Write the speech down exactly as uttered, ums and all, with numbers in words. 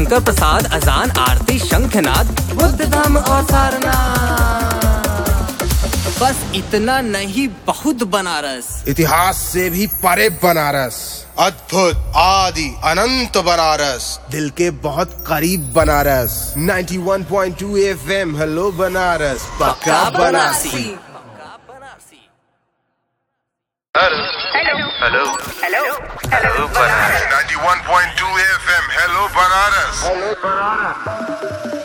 शंकर प्रसाद, अजान, आरती, शंखनाद, बुद्ध धाम और सारनाथ। बस इतना नहीं, बहुत बनारस। इतिहास से भी परे बनारस, अद्भुत, आदि, अनंत बनारस, दिल के बहुत करीब बनारस। इक्यानवे पॉइंट दो एफएम, हेलो बनारस, पक्का Banarasi. Hello hello hello hello Banaras. इक्यानवे पॉइंट दो एफएम, हेलो बनारस।